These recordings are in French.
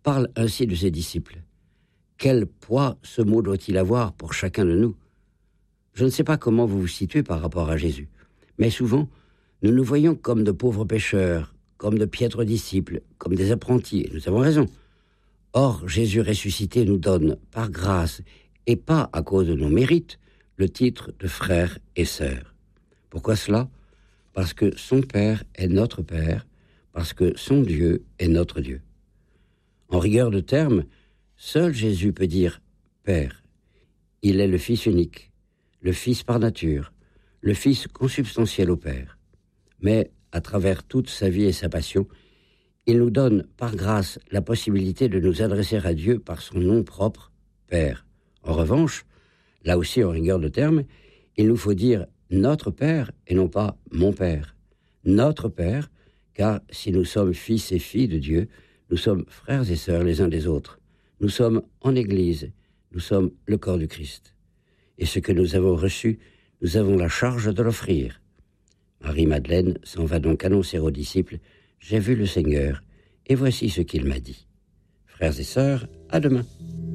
parle ainsi de ses disciples. Quel poids ce mot doit-il avoir pour chacun de nous ? Je ne sais pas comment vous vous situez par rapport à Jésus, mais souvent, nous nous voyons comme de pauvres pécheurs, comme de piètres disciples, comme des apprentis, et nous avons raison. Or, Jésus ressuscité nous donne, par grâce, et pas à cause de nos mérites, le titre de frères et sœurs. Pourquoi cela ? Parce que son Père est notre Père, parce que son Dieu est notre Dieu. En rigueur de termes, seul Jésus peut dire « Père ». Il est le Fils unique, le Fils par nature, le Fils consubstantiel au Père. Mais, à travers toute sa vie et sa passion, il nous donne, par grâce, la possibilité de nous adresser à Dieu par son nom propre, Père. En revanche, là aussi en rigueur de termes, il nous faut dire « notre Père » et non pas « mon Père ». Notre Père, car si nous sommes fils et filles de Dieu, nous sommes frères et sœurs les uns des autres. Nous sommes en Église, nous sommes le corps du Christ. Et ce que nous avons reçu, nous avons la charge de l'offrir. Marie-Madeleine s'en va donc annoncer aux disciples « J'ai vu le Seigneur, et voici ce qu'il m'a dit. » Frères et sœurs, à demain.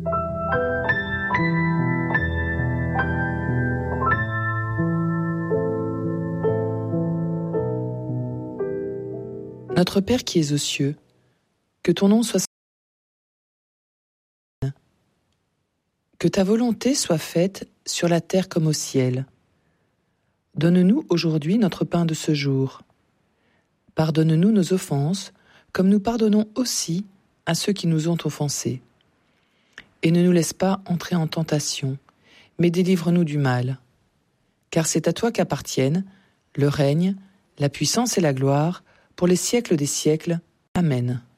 Notre Père qui es aux cieux, que ton nom soit sanctifié, que ta volonté soit faite sur la terre comme au ciel. Donne-nous aujourd'hui notre pain de ce jour. Pardonne-nous nos offenses, comme nous pardonnons aussi à ceux qui nous ont offensés. Et ne nous laisse pas entrer en tentation, mais délivre-nous du mal. Car c'est à toi qu'appartiennent le règne, la puissance et la gloire, pour les siècles des siècles. Amen.